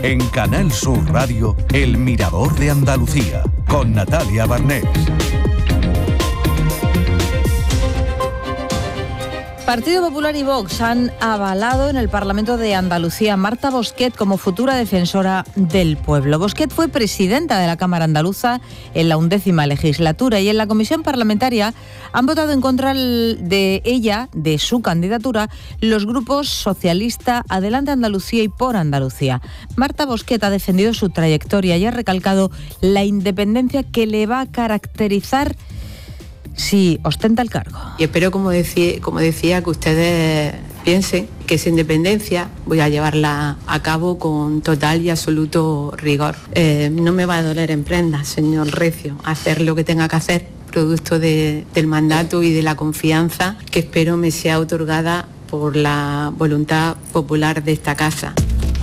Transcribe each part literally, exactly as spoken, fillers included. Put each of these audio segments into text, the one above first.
En Canal Sur Radio, El Mirador de Andalucía, con Natalia Barnés. Partido Popular y Vox han avalado en el Parlamento de Andalucía a Marta Bosquet como futura defensora del pueblo. Bosquet fue presidenta de la Cámara Andaluza en la undécima legislatura y en la comisión parlamentaria han votado en contra de ella, de su candidatura, los grupos Socialista, Adelante Andalucía y Por Andalucía. Marta Bosquet ha defendido su trayectoria y ha recalcado la independencia que le va a caracterizar si ostenta el cargo. Y espero, como decía, como decía, que ustedes piensen que esa independencia voy a llevarla a cabo con total y absoluto rigor. Eh, no me va a doler en prenda, señor Recio, hacer lo que tenga que hacer, producto de, del mandato y de la confianza que espero me sea otorgada por la voluntad popular de esta casa.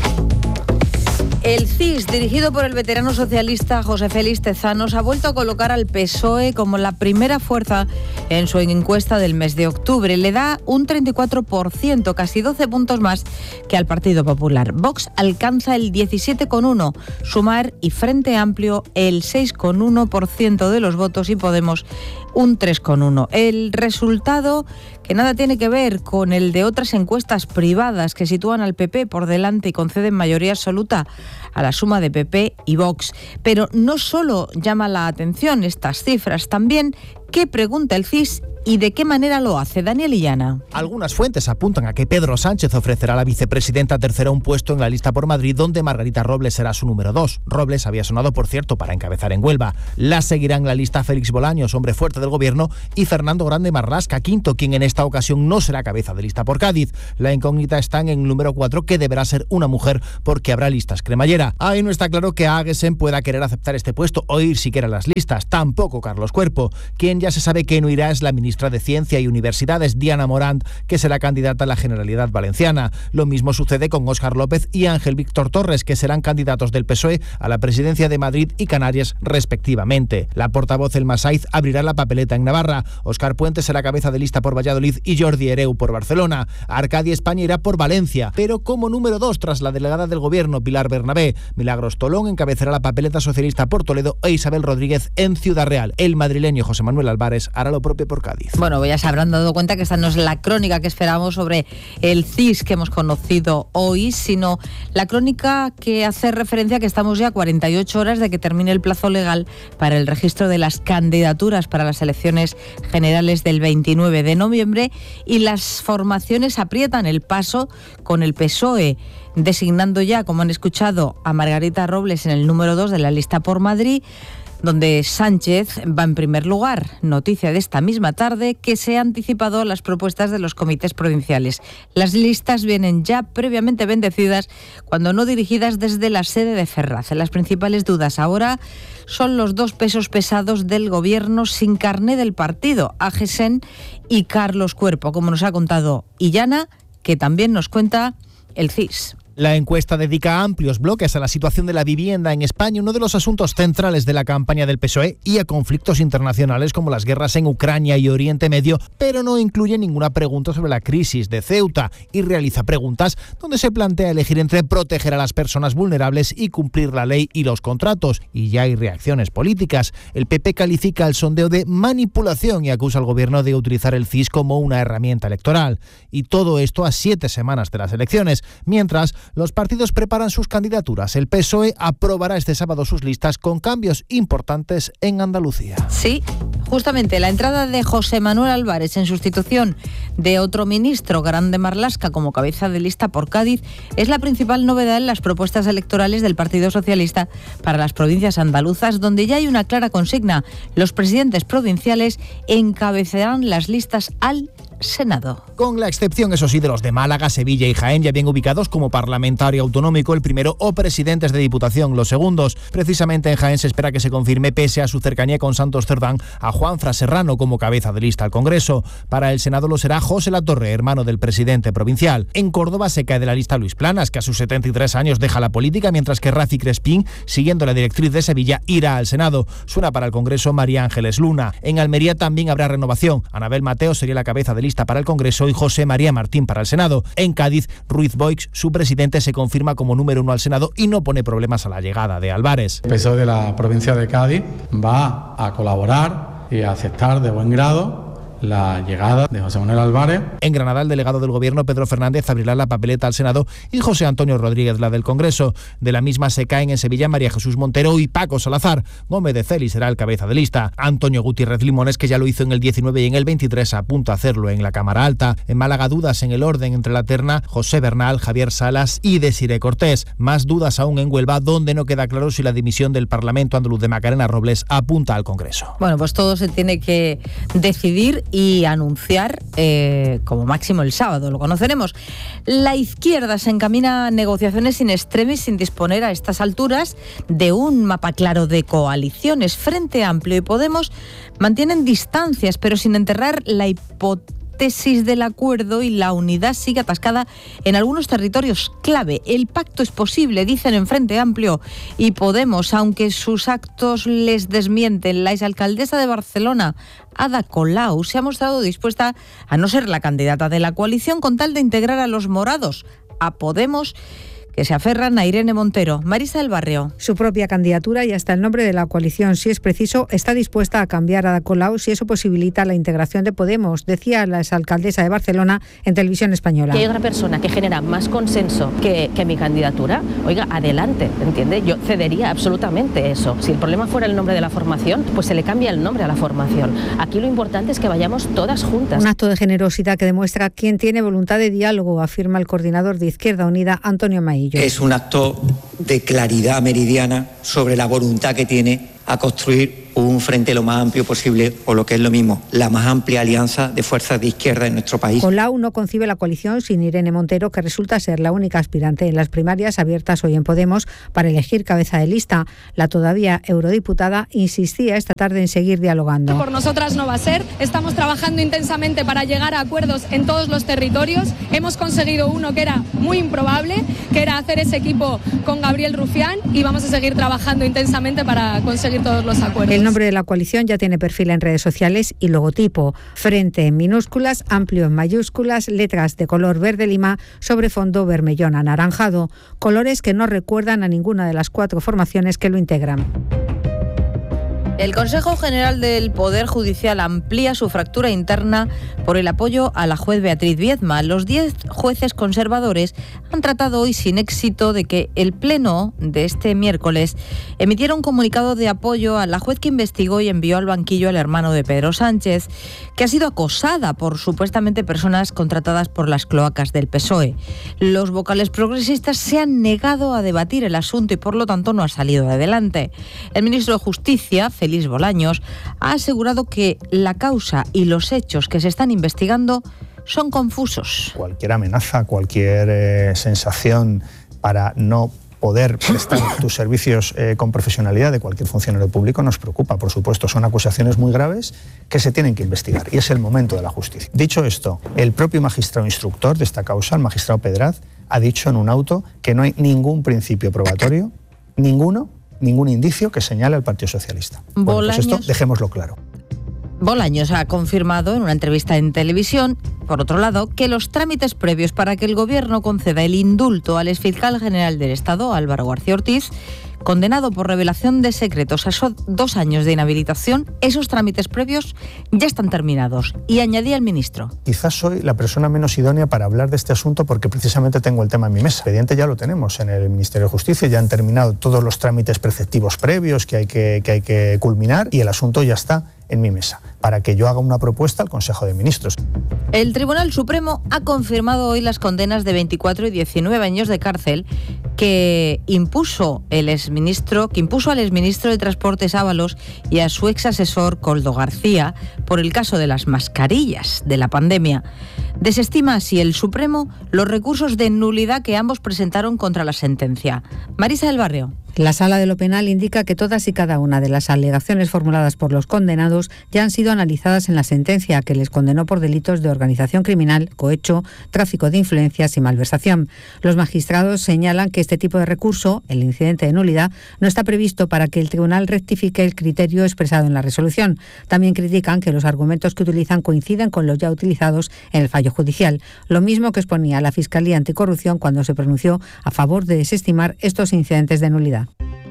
El C I S, dirigido por el veterano socialista José Félix Tezanos, ha vuelto a colocar al P S O E como la primera fuerza en su encuesta del mes de octubre. Le da un treinta y cuatro por ciento, casi doce puntos más que al Partido Popular. Vox alcanza el diecisiete coma uno por ciento, Sumar y Frente Amplio el seis coma uno por ciento de los votos y Podemos un tres coma uno por ciento. El resultado, que nada tiene que ver con el de otras encuestas privadas que sitúan al P P por delante y conceden mayoría absoluta a la suma de P P y Vox. Pero no solo llama la atención estas cifras, también qué pregunta el C I S y de qué manera lo hace. Daniel Illana. Algunas fuentes apuntan a que Pedro Sánchez ofrecerá a la vicepresidenta tercera un puesto en la lista por Madrid, donde Margarita Robles será su número dos. Robles había sonado, por cierto, para encabezar en Huelva. La seguirán en la lista Félix Bolaños, hombre fuerte del gobierno, y Fernando Grande Marlasca, quinto, quien en esta ocasión no será cabeza de lista por Cádiz. La incógnita está en el número cuatro, que deberá ser una mujer porque habrá listas cremallera. Ahí no está claro que Agesen pueda querer aceptar este puesto o ir siquiera a las listas. Tampoco Carlos Cuerpo. Quien ya se sabe que no irá es la ministra de Ciencia y Universidades, Diana Morant, que será candidata a la Generalidad Valenciana. Lo mismo sucede con Óscar López y Ángel Víctor Torres, que serán candidatos del P S O E a la presidencia de Madrid y Canarias, respectivamente. La portavoz Elma Saiz abrirá la papeleta en Navarra. Óscar Puente será cabeza de lista por Valladolid y Jordi Hereu por Barcelona. Arcadia España irá por Valencia, pero como número dos tras la delegada del Gobierno, Pilar Bernabé. Milagros Tolón encabezará la papeleta socialista por Toledo e Isabel Rodríguez en Ciudad Real. El madrileño José Manuel Álvarez hará lo propio por Cádiz. Bueno, ya se habrán dado cuenta que esta no es la crónica que esperábamos sobre el C I S que hemos conocido hoy, sino la crónica que hace referencia a que estamos ya a cuarenta y ocho horas de que termine el plazo legal para el registro de las candidaturas para las elecciones generales del veintinueve de noviembre y las formaciones aprietan el paso con el P S O E, designando ya, como han escuchado, a Margarita Robles en el número dos de la lista por Madrid, donde Sánchez va en primer lugar. Noticia de esta misma tarde que se ha anticipado las propuestas de los comités provinciales. Las listas vienen ya previamente bendecidas, cuando no dirigidas desde la sede de Ferraz. Las principales dudas ahora son los dos pesos pesados del gobierno sin carné del partido, Agesen y Carlos Cuerpo, como nos ha contado Illana, que también nos cuenta el C I S. La encuesta dedica amplios bloques a la situación de la vivienda en España, uno de los asuntos centrales de la campaña del P S O E, y a conflictos internacionales como las guerras en Ucrania y Oriente Medio, pero no incluye ninguna pregunta sobre la crisis de Ceuta y realiza preguntas donde se plantea elegir entre proteger a las personas vulnerables y cumplir la ley y los contratos. Y ya hay reacciones políticas. El P P califica el sondeo de manipulación y acusa al gobierno de utilizar el C I S como una herramienta electoral. Y todo esto a siete semanas de las elecciones, mientras los partidos preparan sus candidaturas. El P S O E aprobará este sábado sus listas con cambios importantes en Andalucía. Sí, justamente la entrada de José Manuel Álvarez en sustitución de otro ministro, Grande Marlasca, como cabeza de lista por Cádiz, es la principal novedad en las propuestas electorales del Partido Socialista para las provincias andaluzas, donde ya hay una clara consigna. Los presidentes provinciales encabezarán las listas al Senado. Con la excepción, eso sí, de los de Málaga, Sevilla y Jaén, ya bien ubicados como parlamentario autonómico el primero o presidentes de Diputación los segundos. Precisamente en Jaén se espera que se confirme, pese a su cercanía con Santos Cerdán, a Juanfran Serrano como cabeza de lista al Congreso. Para el Senado lo será José Latorre, hermano del presidente provincial. En Córdoba se cae de la lista Luis Planas, que a sus setenta y tres años deja la política, mientras que Rafi Crespín, siguiendo la directriz de Sevilla, irá al Senado. Suena para el Congreso María Ángeles Luna. En Almería también habrá renovación. Anabel Mateo sería la cabeza de lista lista para el Congreso, y José María Martín para el Senado. En Cádiz, Ruiz Boix, su presidente, se confirma como número uno al Senado y no pone problemas a la llegada de Álvarez. El P S O E de la provincia de Cádiz va a colaborar y a aceptar de buen grado la llegada de José Manuel Álvarez. En Granada, el delegado del Gobierno, Pedro Fernández, abrirá la papeleta al Senado y José Antonio Rodríguez la del Congreso. De la misma se caen en Sevilla María Jesús Montero y Paco Salazar. Gómez de Celi será el cabeza de lista. Antonio Gutiérrez Limones, que ya lo hizo en el diecinueve y en el veintitrés, apunta a hacerlo en la Cámara Alta. En Málaga, dudas en el orden entre la terna José Bernal, Javier Salas y Desiré Cortés. Más dudas aún en Huelva, donde no queda claro si la dimisión del Parlamento andaluz de Macarena Robles apunta al Congreso. Bueno, pues todo se tiene que decidir y anunciar eh, como máximo el sábado, lo conoceremos. La izquierda se encamina a negociaciones in extremis sin disponer a estas alturas de un mapa claro de coaliciones. Frente Amplio y Podemos mantienen distancias, pero sin enterrar la hipótesis tesis del acuerdo, y la unidad sigue atascada en algunos territorios clave. El pacto es posible, dicen en Frente Amplio y Podemos, aunque sus actos les desmienten. La exalcaldesa de Barcelona, Ada Colau, se ha mostrado dispuesta a no ser la candidata de la coalición con tal de integrar a los morados, a Podemos, que se aferran a Irene Montero. Marisa del Barrio. Su propia candidatura y hasta el nombre de la coalición, si es preciso, está dispuesta a cambiar a Ada Colau si eso posibilita la integración de Podemos, decía la exalcaldesa de Barcelona en Televisión Española. Que hay otra persona que genera más consenso que, que mi candidatura, oiga, adelante, ¿entiende? Yo cedería absolutamente eso. Si el problema fuera el nombre de la formación, pues se le cambia el nombre a la formación. Aquí lo importante es que vayamos todas juntas. Un acto de generosidad que demuestra quién tiene voluntad de diálogo, afirma el coordinador de Izquierda Unida, Antonio Maillo. Es un acto de claridad meridiana sobre la voluntad que tiene a construir un frente lo más amplio posible, o lo que es lo mismo, la más amplia alianza de fuerzas de izquierda en nuestro país. Colau no concibe la coalición sin Irene Montero, que resulta ser la única aspirante en las primarias abiertas hoy en Podemos para elegir cabeza de lista. La todavía eurodiputada insistía esta tarde en seguir dialogando. Por nosotras no va a ser. Estamos trabajando intensamente para llegar a acuerdos en todos los territorios. Hemos conseguido uno que era muy improbable, que era hacer ese equipo con Gabriel Rufián, y vamos a seguir trabajando intensamente para conseguir todos los acuerdos. El nombre de la coalición ya tiene perfil en redes sociales y logotipo. Frente en minúsculas, Amplio en mayúsculas, letras de color verde lima sobre fondo vermellón anaranjado. Colores que no recuerdan a ninguna de las cuatro formaciones que lo integran. El Consejo General del Poder Judicial amplía su fractura interna por el apoyo a la juez Beatriz Viedma. Los diez jueces conservadores han tratado hoy sin éxito de que el Pleno de este miércoles emitiera un comunicado de apoyo a la juez que investigó y envió al banquillo al hermano de Pedro Sánchez, que ha sido acosada por supuestamente personas contratadas por las cloacas del P S O E. Los vocales progresistas se han negado a debatir el asunto y por lo tanto no ha salido adelante. El ministro de Justicia, Feliz Bolaños, ha asegurado que la causa y los hechos que se están investigando son confusos. Cualquier amenaza, cualquier eh, sensación para no poder prestar tus servicios eh, con profesionalidad de cualquier funcionario público nos preocupa, por supuesto. Son acusaciones muy graves que se tienen que investigar y es el momento de la justicia. Dicho esto, el propio magistrado instructor de esta causa, el magistrado Pedraz, ha dicho en un auto que no hay ningún principio probatorio, ninguno, ningún indicio que señale al Partido Socialista. Bueno, pues esto dejémoslo claro. Bolaños ha confirmado en una entrevista en televisión, por otro lado, que los trámites previos para que el Gobierno conceda el indulto al exfiscal general del Estado, Álvaro García Ortiz, condenado por revelación de secretos a dos años de inhabilitación, esos trámites previos ya están terminados. Y añadía el ministro: quizás soy la persona menos idónea para hablar de este asunto porque precisamente tengo el tema en mi mesa. El expediente ya lo tenemos en el Ministerio de Justicia, ya han terminado todos los trámites preceptivos previos que hay que, que, hay que culminar y el asunto ya está en mi mesa, para que yo haga una propuesta al Consejo de Ministros. El Tribunal Supremo ha confirmado hoy las condenas de veinticuatro y diecinueve años de cárcel que impuso el exministro, que impuso al exministro de Transportes Ábalos y a su ex asesor Koldo García por el caso de las mascarillas de la pandemia. Desestima así el Supremo los recursos de nulidad que ambos presentaron contra la sentencia. Marisa del Barrio. La Sala de lo Penal indica que todas y cada una de las alegaciones formuladas por los condenados ya han sido analizadas en la sentencia que les condenó por delitos de organización criminal, cohecho, tráfico de influencias y malversación. Los magistrados señalan que este tipo de recurso, el incidente de nulidad, no está previsto para que el tribunal rectifique el criterio expresado en la resolución. También critican que los argumentos que utilizan coinciden con los ya utilizados en el fallo judicial, lo mismo que exponía la Fiscalía Anticorrupción cuando se pronunció a favor de desestimar estos incidentes de nulidad.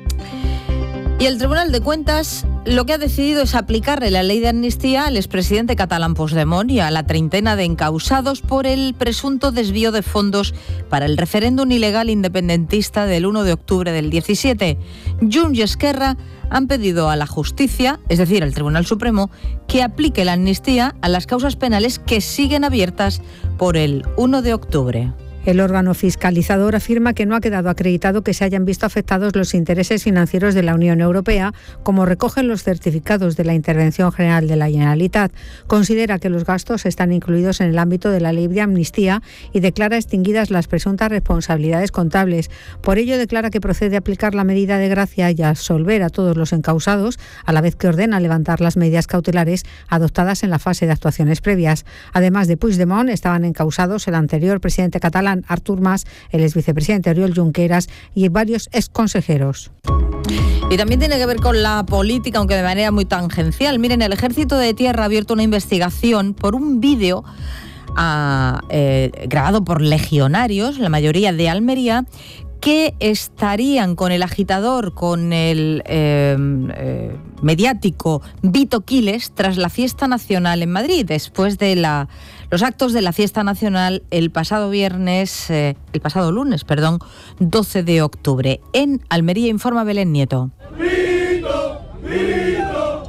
Y el Tribunal de Cuentas lo que ha decidido es aplicarle la ley de amnistía al expresidente catalán Puigdemont y a la treintena de encausados por el presunto desvío de fondos para el referéndum ilegal independentista del uno de octubre del diecisiete. Junts y Esquerra han pedido a la justicia, es decir, al Tribunal Supremo, que aplique la amnistía a las causas penales que siguen abiertas por el uno de octubre. El órgano fiscalizador afirma que no ha quedado acreditado que se hayan visto afectados los intereses financieros de la Unión Europea, como recogen los certificados de la Intervención General de la Generalitat. Considera que los gastos están incluidos en el ámbito de la ley de amnistía y declara extinguidas las presuntas responsabilidades contables. Por ello, declara que procede a aplicar la medida de gracia y a absolver a todos los encausados, a la vez que ordena levantar las medidas cautelares adoptadas en la fase de actuaciones previas. Además de Puigdemont, estaban encausados el anterior presidente catalán Artur Mas, el exvicepresidente Oriol Junqueras y varios exconsejeros. Y también tiene que ver con la política, aunque de manera muy tangencial. Miren, el Ejército de Tierra ha abierto una investigación por un vídeo a, eh, grabado por legionarios, la mayoría de Almería, que estarían con el agitador, con el eh, eh, mediático Vito Quiles tras la fiesta nacional en Madrid, después de la, los actos de la fiesta nacional el pasado viernes, eh, el pasado lunes, perdón, doce de octubre. En Almería informa Belén Nieto. ¡Vito! ¡Vito!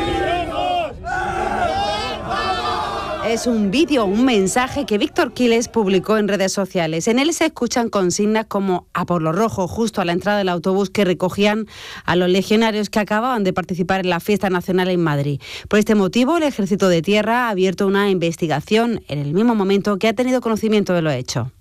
Es un vídeo, un mensaje que Víctor Quiles publicó en redes sociales. En él se escuchan consignas como "a por lo rojo", justo a la entrada del autobús que recogían a los legionarios que acababan de participar en la fiesta nacional en Madrid. Por este motivo, el Ejército de Tierra ha abierto una investigación en el mismo momento que ha tenido conocimiento de lo hecho.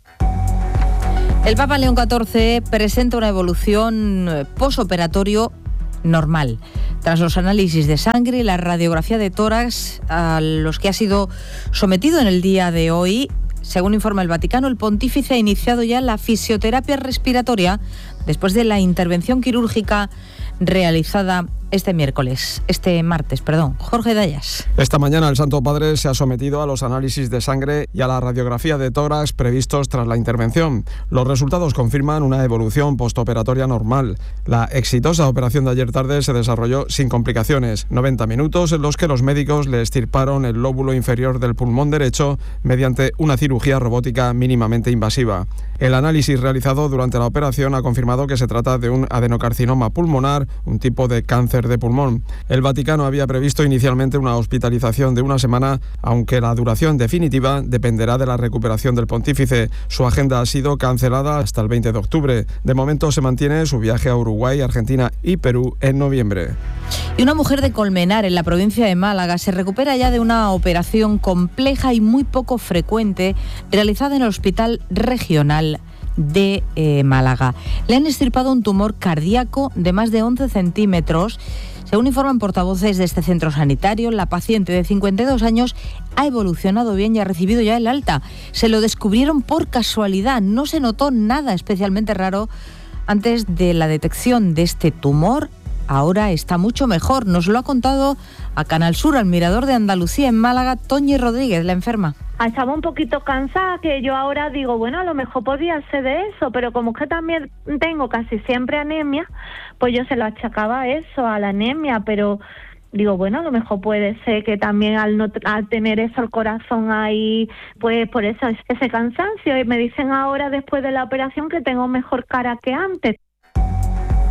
El Papa León catorce presenta una evolución posoperatorio normal. Tras los análisis de sangre y la radiografía de tórax a los que ha sido sometido en el día de hoy, según informa el Vaticano, el pontífice ha iniciado ya la fisioterapia respiratoria después de la intervención quirúrgica realizada este miércoles, este martes, perdón. Jorge Dayas. Esta mañana el Santo Padre se ha sometido a los análisis de sangre y a la radiografía de tórax previstos tras la intervención. Los resultados confirman una evolución postoperatoria normal. La exitosa operación de ayer tarde se desarrolló sin complicaciones. noventa minutos en los que los médicos le extirparon el lóbulo inferior del pulmón derecho mediante una cirugía robótica mínimamente invasiva. El análisis realizado durante la operación ha confirmado que se trata de un adenocarcinoma pulmonar, un tipo de cáncer de pulmón. El Vaticano había previsto inicialmente una hospitalización de una semana, aunque la duración definitiva dependerá de la recuperación del pontífice. Su agenda ha sido cancelada hasta el veinte de octubre. De momento se mantiene su viaje a Uruguay, Argentina y Perú en noviembre. Y una mujer de Colmenar, en la provincia de Málaga, se recupera ya de una operación compleja y muy poco frecuente realizada en el Hospital Regional de eh, Málaga. Le han extirpado un tumor cardíaco de más de once centímetros. Según informan portavoces de este centro sanitario, la paciente de cincuenta y dos años ha evolucionado bien y ha recibido ya el alta. Se lo descubrieron por casualidad, no se notó nada especialmente raro antes de la detección de este tumor. Ahora está mucho mejor. Nos lo ha contado a Canal Sur, al Mirador de Andalucía en Málaga, Toñi Rodríguez, la enferma. Estaba un poquito cansada, que yo ahora digo, bueno, a lo mejor podría ser de eso, pero como que también tengo casi siempre anemia, pues yo se lo achacaba a eso, a la anemia, pero digo, bueno, a lo mejor puede ser que también al, no, al tener eso el corazón ahí, pues por eso ese cansancio. Y me dicen ahora, después de la operación, que tengo mejor cara que antes.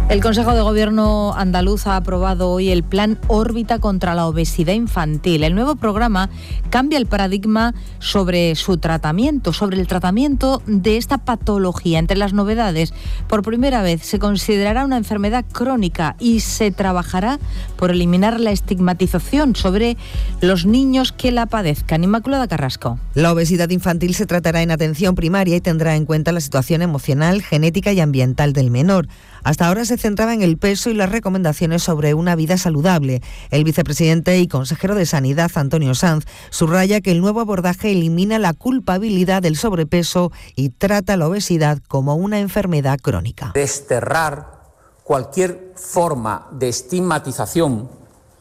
El Consejo de Gobierno andaluz ha aprobado hoy el Plan Órbita contra la Obesidad Infantil. El nuevo programa cambia el paradigma sobre su tratamiento, sobre el tratamiento de esta patología. Entre las novedades, por primera vez se considerará una enfermedad crónica y se trabajará por eliminar la estigmatización sobre los niños que la padezcan. Inmaculada Carrasco. La obesidad infantil se tratará en atención primaria y tendrá en cuenta la situación emocional, genética y ambiental del menor. Hasta ahora se centraba en el peso y las recomendaciones sobre una vida saludable. El vicepresidente y consejero de Sanidad, Antonio Sanz, subraya que el nuevo abordaje elimina la culpabilidad del sobrepeso y trata la obesidad como una enfermedad crónica. Desterrar cualquier forma de estigmatización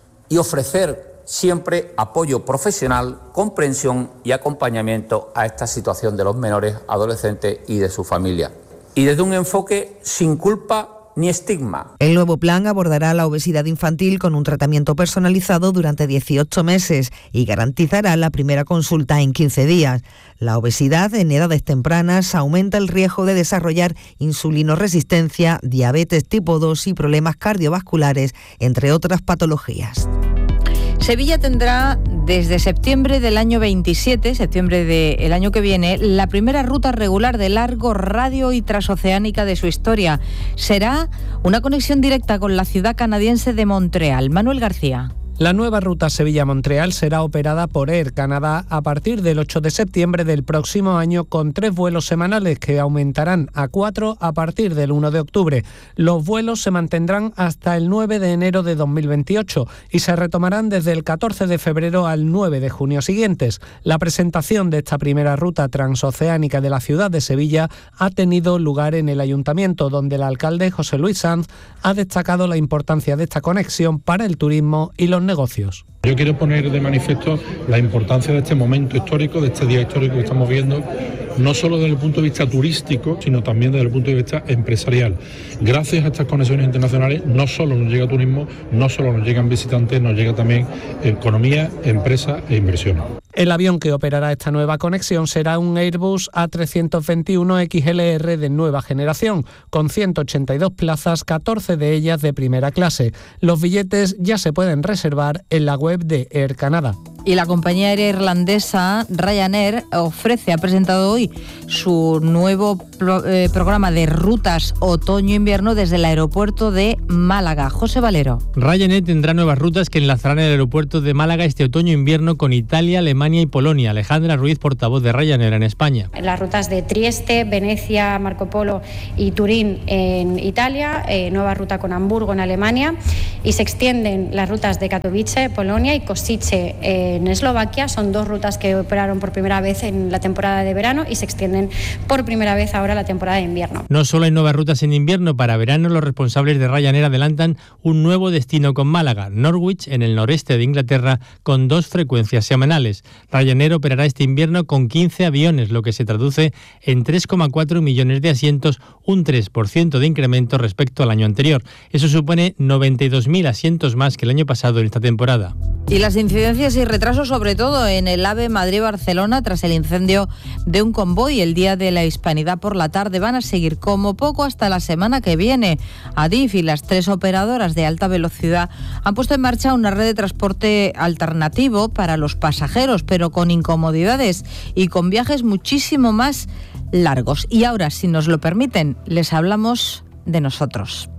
y ofrecer siempre apoyo profesional, comprensión y acompañamiento a esta situación de los menores, adolescentes y de su familia. Y desde un enfoque sin culpa ni estigma. El nuevo plan abordará la obesidad infantil con un tratamiento personalizado durante dieciocho meses y garantizará la primera consulta en quince días. La obesidad en edades tempranas aumenta el riesgo de desarrollar insulinoresistencia, diabetes tipo dos y problemas cardiovasculares, entre otras patologías. Sevilla tendrá desde septiembre del año veintisiete, septiembre del año que viene, la primera ruta regular de largo radio y transoceánica de su historia. Será una conexión directa con la ciudad canadiense de Montreal. Manuel García. La nueva ruta Sevilla-Montreal será operada por Air Canada a partir del ocho de septiembre del próximo año, con tres vuelos semanales que aumentarán a cuatro a partir del uno de octubre. Los vuelos se mantendrán hasta el nueve de enero de dos mil veintiocho y se retomarán desde el catorce de febrero al nueve de junio siguientes. La presentación de esta primera ruta transoceánica de la ciudad de Sevilla ha tenido lugar en el Ayuntamiento, donde el alcalde José Luis Sanz ha destacado la importancia de esta conexión para el turismo y los negocios. Yo quiero poner de manifiesto la importancia de este momento histórico, de este día histórico que estamos viendo, no solo desde el punto de vista turístico, sino también desde el punto de vista empresarial. Gracias a estas conexiones internacionales no solo nos llega turismo, no solo nos llegan visitantes, nos llega también economía, empresa e inversión. El avión que operará esta nueva conexión será un Airbus A trescientos veintiuno X L R de nueva generación, con ciento ochenta y dos plazas, catorce de ellas de primera clase. Los billetes ya se pueden reservar en la web de Air Canada. Y la compañía aérea irlandesa Ryanair ofrece, ha presentado hoy su nuevo pro, eh, programa de rutas otoño-invierno desde el aeropuerto de Málaga. José Valero. Ryanair tendrá nuevas rutas que enlazarán el aeropuerto de Málaga este otoño-invierno con Italia, Alemania y Polonia. Alejandra Ruiz, portavoz de Ryanair en España. Las rutas de Trieste, Venecia, Marco Polo y Turín en Italia, eh, nueva ruta con Hamburgo en Alemania, y se extienden las rutas de Katowice, Polonia, y Košice en Eslovaquia. Son dos rutas que operaron por primera vez en la temporada de verano y se extienden por primera vez ahora la temporada de invierno. No solo hay nuevas rutas en invierno, para verano los responsables de Ryanair adelantan un nuevo destino con Málaga, Norwich, en el noreste de Inglaterra, con dos frecuencias semanales. Ryanair operará este invierno con quince aviones, lo que se traduce en tres coma cuatro millones de asientos, un tres por ciento de incremento respecto al año anterior. Eso supone noventa y dos mil asientos más que el año pasado en esta temporada. Y las incidencias y retrasos, sobre todo en el AVE Madrid-Barcelona, tras el incendio de un convoy el día de la Hispanidad por la tarde, van a seguir como poco hasta la semana que viene. Adif y las tres operadoras de alta velocidad han puesto en marcha una red de transporte alternativo para los pasajeros, pero con incomodidades y con viajes muchísimo más largos. Y ahora, si nos lo permiten, les hablamos de nosotros.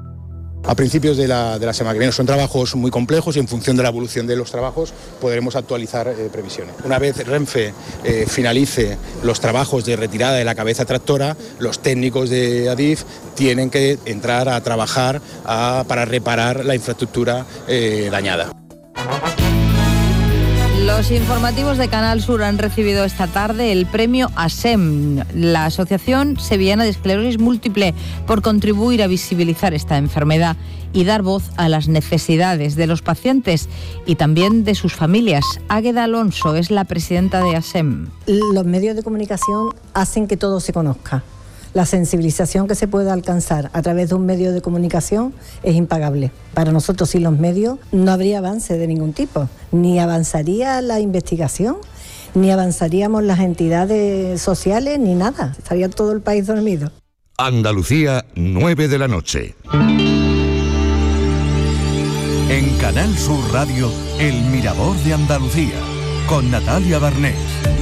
A principios de la, de la semana que viene. Son trabajos muy complejos y en función de la evolución de los trabajos podremos actualizar eh, previsiones. Una vez Renfe eh, finalice los trabajos de retirada de la cabeza tractora, los técnicos de Adif tienen que entrar a trabajar a, para reparar la infraestructura eh, dañada. Los informativos de Canal Sur han recibido esta tarde el premio ASEM, la Asociación Sevillana de Esclerosis Múltiple, por contribuir a visibilizar esta enfermedad y dar voz a las necesidades de los pacientes y también de sus familias. Águeda Alonso es la presidenta de ASEM. Los medios de comunicación hacen que todo se conozca. La sensibilización que se puede alcanzar a través de un medio de comunicación es impagable. Para nosotros, sin los medios, no habría avance de ningún tipo. Ni avanzaría la investigación, ni avanzaríamos las entidades sociales, ni nada. Estaría todo el país dormido. Andalucía, nueve de la noche. En Canal Sur Radio, El Mirador de Andalucía, con Natalia Barnés.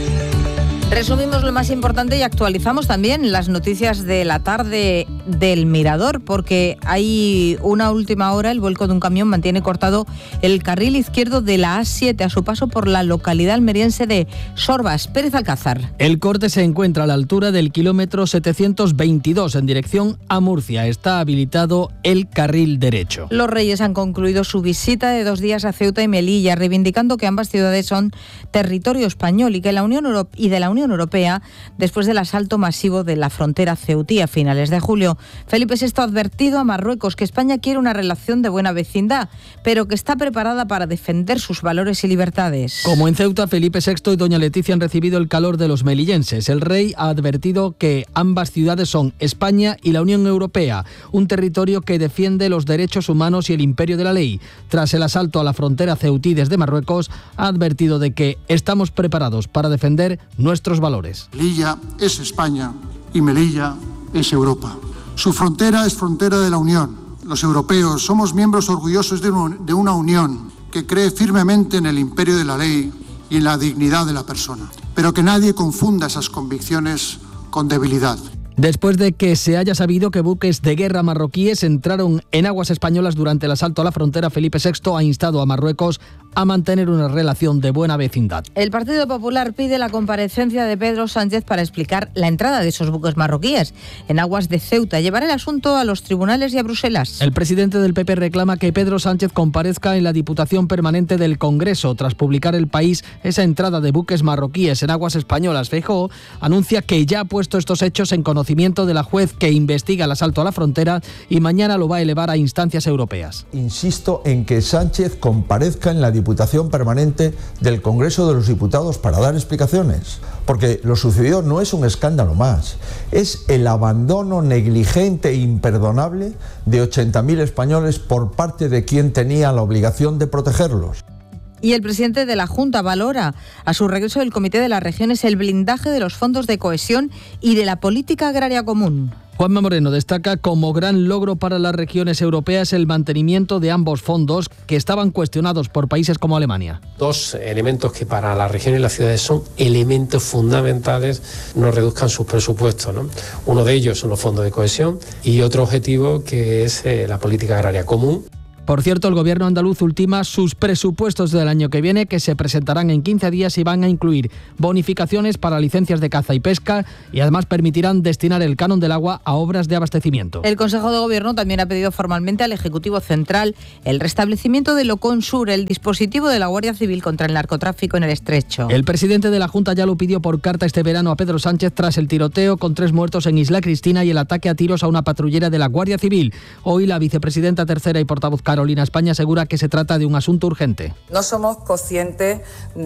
Resumimos lo más importante y actualizamos también las noticias de la tarde del Mirador, porque hay una última hora. El vuelco de un camión mantiene cortado el carril izquierdo de la A siete a su paso por la localidad almeriense de Sorbas. Pérez Alcázar. El corte se encuentra a la altura del kilómetro setecientos veintidós en dirección a Murcia. Está habilitado el carril derecho. Los Reyes han concluido su visita de dos días a Ceuta y Melilla, reivindicando que ambas ciudades son territorio español y que la Unión Euro- y de la Unión Europea después del asalto masivo de la frontera ceutí a finales de julio. Felipe sexto ha advertido a Marruecos que España quiere una relación de buena vecindad, pero que está preparada para defender sus valores y libertades. Como en Ceuta, Felipe sexto y doña Leticia han recibido el calor de los melillenses. El rey ha advertido que ambas ciudades son España y la Unión Europea, un territorio que defiende los derechos humanos y el imperio de la ley. Tras el asalto a la frontera ceutí desde Marruecos, ha advertido de que estamos preparados para defender nuestros valores. Melilla es España y Melilla es Europa. Su frontera es frontera de la Unión. Los europeos somos miembros orgullosos de una unión que cree firmemente en el imperio de la ley y en la dignidad de la persona, pero que nadie confunda esas convicciones con debilidad. Después de que se haya sabido que buques de guerra marroquíes entraron en aguas españolas durante el asalto a la frontera, Felipe sexto ha instado a Marruecos a mantener una relación de buena vecindad. El Partido Popular pide la comparecencia de Pedro Sánchez para explicar la entrada de esos buques marroquíes en aguas de Ceuta, llevar el asunto a los tribunales y a Bruselas. El presidente del P P reclama que Pedro Sánchez comparezca en la Diputación Permanente del Congreso tras publicar El País esa entrada de buques marroquíes en aguas españolas. Feijóo anuncia que ya ha puesto estos hechos en conocimiento de la juez que investiga el asalto a la frontera y mañana lo va a elevar a instancias europeas. Insisto en que Sánchez comparezca en la Diputación Permanente del Congreso de los Diputados para dar explicaciones, porque lo sucedido no es un escándalo más, es el abandono negligente e imperdonable de ochenta mil españoles por parte de quien tenía la obligación de protegerlos. Y el presidente de la Junta valora a su regreso del Comité de las Regiones el blindaje de los fondos de cohesión y de la política agraria común. Juanma Moreno destaca como gran logro para las regiones europeas el mantenimiento de ambos fondos que estaban cuestionados por países como Alemania. Dos elementos que para las regiones y las ciudades son elementos fundamentales, no reduzcan sus presupuestos, ¿no? Uno de ellos son los fondos de cohesión y otro objetivo que es eh, la política agraria común. Por cierto, el gobierno andaluz ultima sus presupuestos del año que viene, que se presentarán en quince días y van a incluir bonificaciones para licencias de caza y pesca y además permitirán destinar el canon del agua a obras de abastecimiento. El Consejo de Gobierno también ha pedido formalmente al Ejecutivo Central el restablecimiento del Oconsur, el dispositivo de la Guardia Civil contra el narcotráfico en el Estrecho. El presidente de la Junta ya lo pidió por carta este verano a Pedro Sánchez tras el tiroteo con tres muertos en Isla Cristina y el ataque a tiros a una patrullera de la Guardia Civil. Hoy la vicepresidenta tercera y portavoz Carolina España asegura que se trata de un asunto urgente. No somos conscientes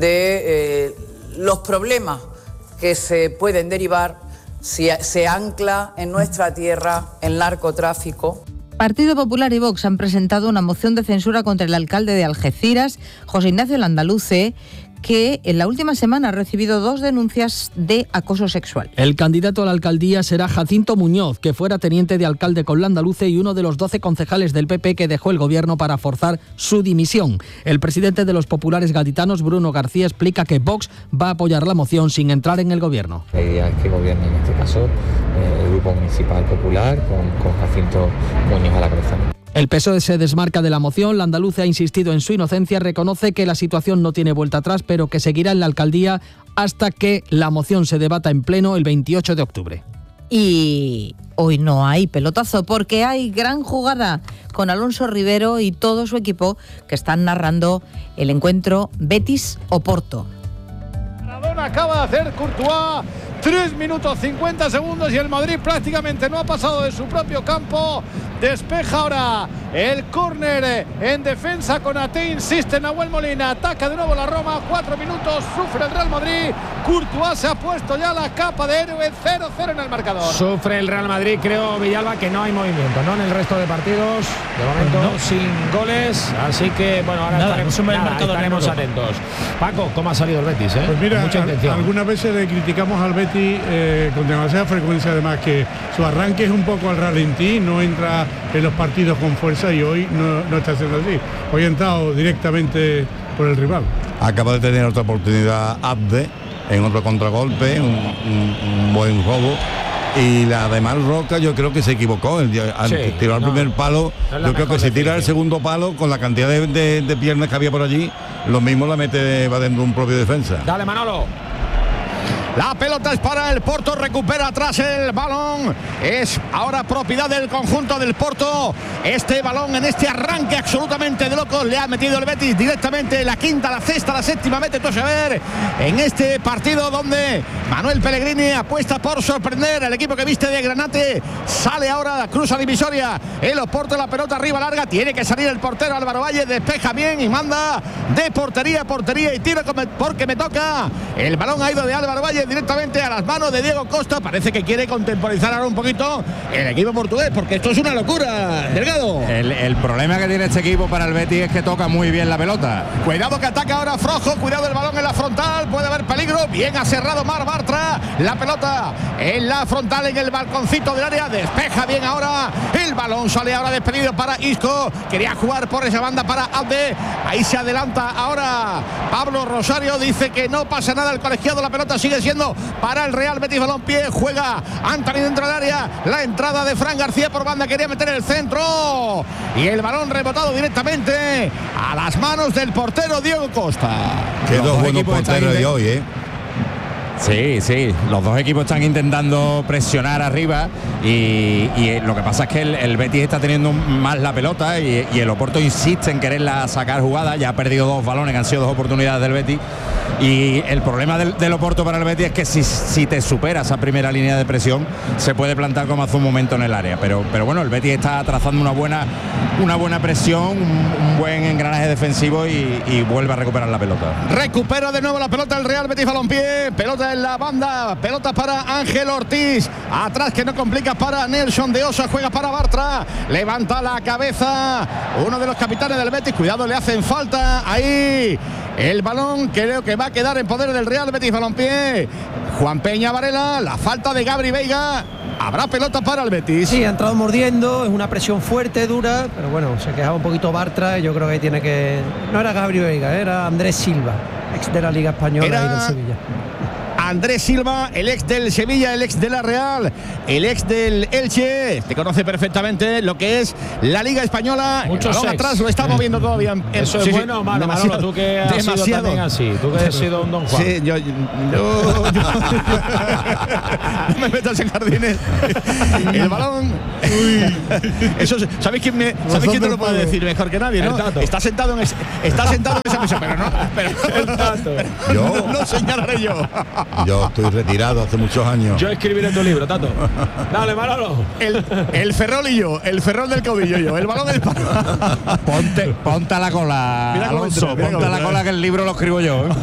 de eh, los problemas que se pueden derivar si se ancla en nuestra tierra el narcotráfico. Partido Popular y Vox han presentado una moción de censura contra el alcalde de Algeciras, José Ignacio Landaluce, que en la última semana ha recibido dos denuncias de acoso sexual. El candidato a la alcaldía será Jacinto Muñoz, que fuera teniente de alcalde con Landaluce y uno de los doce concejales del P P que dejó el gobierno para forzar su dimisión. El presidente de los populares gaditanos, Bruno García, explica que Vox va a apoyar la moción sin entrar en el gobierno. La idea es que gobierne en este caso eh, el Grupo Municipal Popular con, con Jacinto Muñoz a la cabeza. El P S O E se desmarca de la moción. Landaluce ha insistido en su inocencia, reconoce que la situación no tiene vuelta atrás, pero que seguirá en la alcaldía hasta que la moción se debata en pleno el veintiocho de octubre. Y hoy no hay pelotazo porque hay gran jugada con Alonso Rivero y todo su equipo que están narrando el encuentro Betis-Oporto. Maradona acaba de hacer Courtois. tres minutos cincuenta segundos y el Madrid prácticamente no ha pasado de su propio campo. despeja ahora el córner en defensa con Ate, insiste Nahuel Molina, ataca de nuevo la Roma, cuatro minutos, sufre el Real Madrid, Courtois se ha puesto ya la capa de héroe, cero cero en el marcador. Sufre el Real Madrid, creo, Villalba, que no hay movimiento, ¿no? En el resto de partidos, de momento no. sin goles, así que bueno, ahora nada, estaremos, no nada, estaremos atentos. Paco, ¿cómo ha salido el Betis? Eh? Pues mira, mucha intención. Algunas veces le criticamos al Betis eh, con demasiada frecuencia, además que su arranque es un poco al ralentí, no entra en los partidos con fuerza y hoy no, no está haciendo así. Hoy ha entrado directamente por el rival. Acaba de tener otra oportunidad Abde en otro contragolpe, un, un, un buen robo. Y la de Mal Roca yo creo que se equivocó, el día, al sí, tirar el no, primer palo, no yo creo que si tira el segundo palo, con la cantidad de, de, de piernas que había por allí, lo mismo la mete, va dentro de un propio defensa. Dale, Manolo. La pelota es para el Porto, recupera atrás el balón, es ahora propiedad del conjunto del Porto. Este balón en este arranque absolutamente de locos le ha metido el Betis directamente la quinta, la sexta, la séptima, vete tú a saber, en este partido donde Manuel Pellegrini apuesta por sorprender al equipo que viste de Granate. Sale ahora, cruza divisoria el Oporto, la pelota arriba larga, tiene que salir el portero Álvaro Valle, despeja bien y manda de portería a portería y tira porque me toca. El balón ha ido de Álvaro Valle directamente a las manos de Diego Costa. Parece que quiere contemporizar ahora un poquito el equipo portugués, porque esto es una locura, Delgado. El, el problema que tiene este equipo para el Betis es que toca muy bien la pelota. Cuidado que ataca ahora Frojo, cuidado el balón en la frontal, puede haber peligro, bien ha cerrado Mar Bartra, la pelota en la frontal, en el balconcito del área, despeja bien ahora, el balón sale ahora despedido para Isco, quería jugar por esa banda para Abde, ahí se adelanta ahora Pablo Rosario, dice que no pasa nada el colegiado, la pelota sigue siendo para el Real Betis Balompié, juega Antony dentro del área, la entrada de Fran García por banda, quería meter el centro y el balón rebotado directamente a las manos del portero Diego Costa. Qué dos buenos porteros de hoy, ¿eh? Sí, sí, los dos equipos están intentando presionar arriba y, y lo que pasa es que el, el Betis está teniendo más la pelota y, y el Oporto insiste en quererla sacar jugada, ya ha perdido dos balones, que han sido dos oportunidades del Betis, y el problema del, del Oporto para el Betis es que si, si te supera esa primera línea de presión se puede plantar como hace un momento en el área, pero, pero bueno, el Betis está trazando una buena, una buena presión, un, un buen engranaje defensivo y, y vuelve a recuperar la pelota. Recupera de nuevo la pelota el Real Betis Balompié, pelota en la banda, pelota para Ángel Ortiz, atrás que no complica para Nelson de Osa, juega para Bartra, levanta la cabeza uno de los capitanes del Betis, cuidado, le hacen falta ahí el balón, creo que va a quedar en poder del Real Betis Balompié. Juan Peña Varela, la falta de Gabri Veiga, habrá pelota para el Betis. Sí, ha entrado mordiendo, es una presión fuerte, dura, pero bueno, se quejaba un poquito Bartra y yo creo que tiene que... No era Gabri Veiga, era Andrés Silva, ex de la Liga Española era... y del Sevilla. Andrés Silva, el ex del Sevilla, el ex de la Real, el ex del Elche, te conoce perfectamente lo que es la Liga Española. Muchos el balón atrás lo está moviendo todavía. Eso sí, es bueno o malo, Manolo, tú que has demasiado. Sido también así, tú que has sido un Don Juan. Sí, yo, yo, yo, yo no me metas en jardines. El balón. Uy. Eso, ¿sabéis quién me, ¿sabéis quién te lo puede decir mejor que nadie, no? Está sentado en ese, está sentado en esa mesa, pero no, pero, pero yo no señalaré yo. Yo estoy retirado hace muchos años. Yo escribiré tu libro, Tato. Dale, Manolo. El, el Ferrol y yo, el Ferrol del caudillo yo. El balón es para... Ponte, ponte a la cola, mira Alonso, entra, ponte a la cola que el libro lo escribo yo. ¿eh?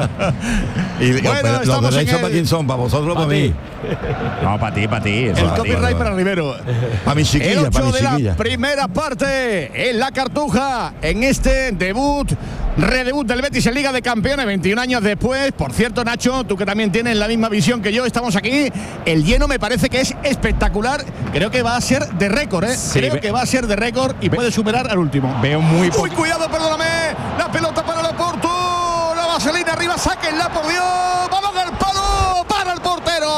Y bueno, los derechos el... para quién son, para vosotros o para mí. No, para ti, para ti. El para copyright ti, para Rivero. Para mi chiquilla, el para mi chiquilla. De la primera parte en la Cartuja, en este debut, redebut del Betis en Liga de Campeones, veintiún años después. Por cierto, Nacho, tú que también tienes la misma visión que yo, estamos aquí. El lleno me parece que es espectacular. Creo que va a ser de récord, ¿eh? Sí, Creo ve, que va a ser de récord y ve, puede superar al último. Veo muy Uy, cuidado, perdóname. La pelota para el Oporto. La vaselina arriba, sáquenla, por Dios. Balón del palo para el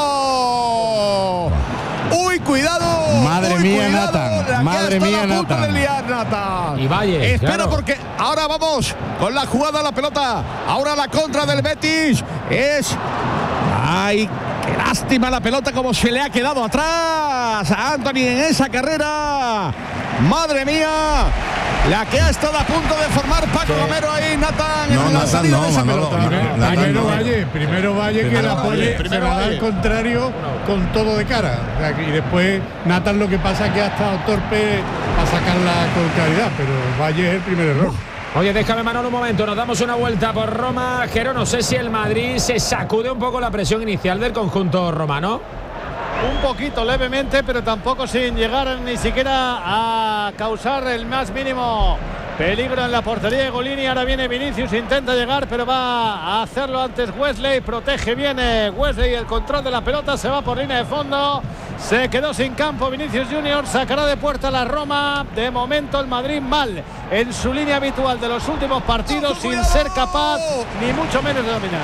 portero. Uy, cuidado. Madre Uy, mía, cuidado, Nathan. Madre mía, Nathan. Nathan. Y Valle. Espera, claro. Porque ahora vamos con la jugada, la pelota. Ahora la contra del Betis es... ¡Ay, qué lástima la pelota como se le ha quedado atrás a Antony en esa carrera! ¡Madre mía! la que ha estado a punto de formar Paco Romero ahí, Nathan, no, en la Nathan, salida no, de esa Manolo, pelota. no, Nathan, Primero no. Valle, primero Valle que la pone, se la da al contrario con todo de cara. O sea, y después Nathan lo que pasa es que ha estado torpe a sacarla con claridad, pero Valle es el primer error. Oye, déjame, Manolo, un momento, nos damos una vuelta por Roma. Jero, no sé si el Madrid se sacude un poco la presión inicial del conjunto romano. Un poquito, levemente, pero tampoco sin llegar ni siquiera a causar el más mínimo peligro en la portería de Golini. Ahora viene Vinicius, intenta llegar, pero va a hacerlo antes Wesley. Protege bien Wesley el control de la pelota, se va por línea de fondo. Se quedó sin campo Vinicius Junior, sacará de puerta la Roma. De momento el Madrid mal en su línea habitual de los últimos partidos, sin ser capaz ni mucho menos de dominar.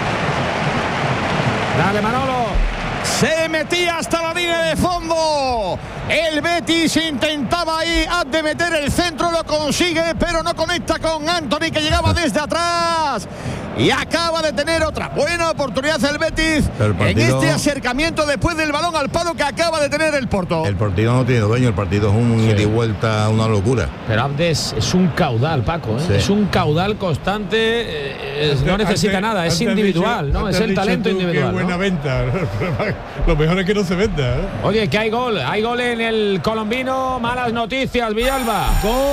Dale, Manolo. Se metía hasta la línea de fondo. El Betis intentaba ahí de meter el centro, lo consigue, pero no conecta con Anthony, que llegaba desde atrás. Y acaba de tener otra buena oportunidad el Betis el partido, en este acercamiento después del balón al palo que acaba de tener el Porto. El partido no tiene dueño, el partido es un ida y vuelta, una locura. Pero Abdes es un caudal, Paco, ¿eh? Sí. Es un caudal constante, eh, es, no necesita antes, nada, es individual, dicho, ¿no? Es el talento individual. Qué buena ¿no? venta. Lo mejor es que no se venda, ¿eh? Oye, que hay gol, hay gol en el colombino, malas noticias, Villalba.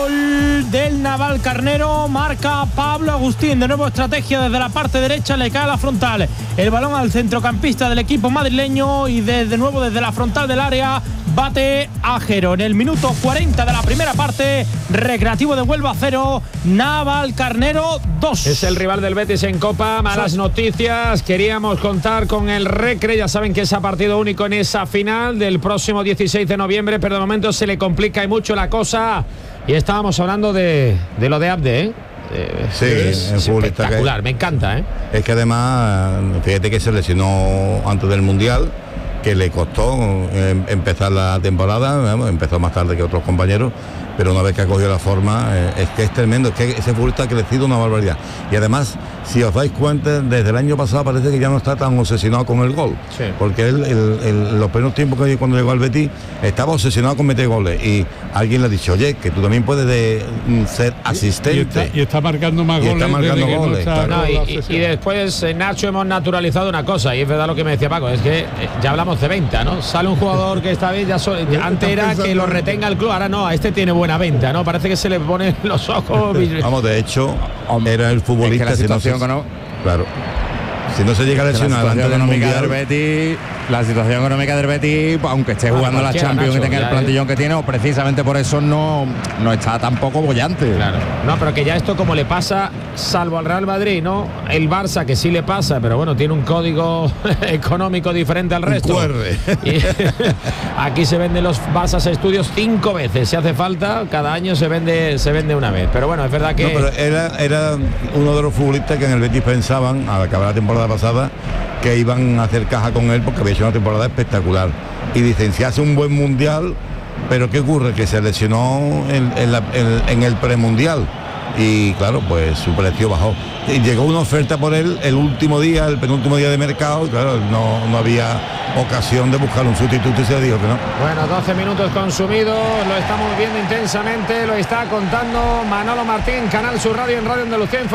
Gol del Navalcarnero, marca Pablo Agustín, de nuevo estrategia desde la parte derecha, le cae a la frontal el balón al centrocampista del equipo madrileño y de, de nuevo desde la frontal del área bate a Jero. En el minuto cuarenta de la primera parte, Recreativo de Huelva cero, Navalcarnero dos. Es el rival del Betis en Copa, malas sí. noticias, queríamos contar con el Recre, ya saben que es a partido único en esa final del próximo dieciséis de noviembre, pero de momento se le complica y mucho la cosa y estábamos hablando de, de lo de Abde, ¿eh? Eh, sí, es espectacular, que, me encanta, ¿eh? Es que además, fíjate que se lesionó antes del Mundial, que le costó eh, empezar la temporada, eh, empezó más tarde que otros compañeros, pero una vez que ha cogido la forma, eh, es que es tremendo, es que ese futbolista ha crecido una barbaridad. Y además, si os dais cuenta, desde el año pasado parece que ya no está tan obsesionado con el gol, sí. porque él, el, el, los primeros tiempos que cuando llegó al Betis estaba obsesionado con meter goles, y alguien le ha dicho, oye, que tú también puedes de, ser asistente. Y está, y está marcando más y goles. Está marcando goles. No, no, y, y, y después, eh, Nacho, hemos naturalizado una cosa, y es verdad lo que me decía Paco, es que eh, ya hablamos de venta, ¿no? Sale un jugador que está bien, ya, so, ya antes era que lo retenga el club, ahora no, a este tiene buena venta, ¿no? Parece que se le ponen los ojos. Vamos, de hecho, era el futbolista. Es que la situación si no se, no, claro. Si no se llega a lesionar antes del Mundial, del Betis, la situación económica del Betis, aunque esté jugando ah, la Champions Nacho, y tenga el plantillón que tiene, o precisamente por eso no, no está tampoco bollante. Claro. No, pero que ya esto como le pasa, salvo al Real Madrid, ¿no? El Barça que sí le pasa, pero bueno, tiene un código económico diferente al resto. Y aquí se venden los Barça Estudios cinco veces, si hace falta, cada año se vende, se vende una vez. Pero bueno, es verdad que. No, pero era, era uno de los futbolistas que en el Betis pensaban, al acabar la temporada pasada, que iban a hacer caja con él porque había hecho una temporada espectacular y dicen, si hace un buen mundial, pero ¿qué ocurre? Que se lesionó en, en, la, en, en el premundial y claro, pues su precio bajó y llegó una oferta por él el último día, el penúltimo día de mercado, y claro, no, no había ocasión de buscar un sustituto y se dijo que no. Bueno, doce minutos consumidos, lo estamos viendo intensamente, lo está contando Manolo Martín, Canal Sur Radio en Radio Andalucía.